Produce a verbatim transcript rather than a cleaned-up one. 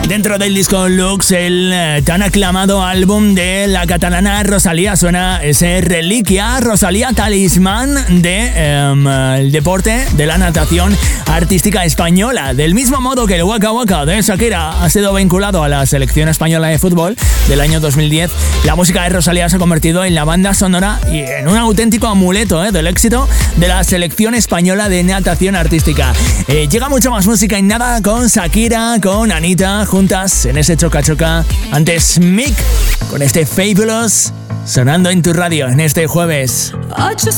Dentro del disco Lux, el eh, tan aclamado álbum de la catalana Rosalía, suena ese Reliquia, Rosalía, talismán de, eh, el deporte de la natación artística española. Del mismo modo que el Waka Waka de Shakira ha sido vinculado a la selección española de fútbol del año dos mil diez, la música de Rosalía se ha convertido en la banda sonora y en un auténtico amuleto eh, del éxito de la selección española de natación artística. Eh, llega mucho más música en nada con Shakira, con Anita, juntas en ese choca choca. Antes Mick con este Fabulous sonando en tu radio en este jueves. I just